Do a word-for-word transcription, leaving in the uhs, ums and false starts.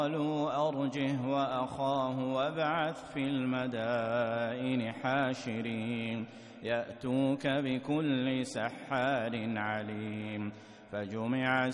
قالوا أرجه وأخاه وابعث في المدائن حاشرين يأتوك بكل سحار عليم. فجمع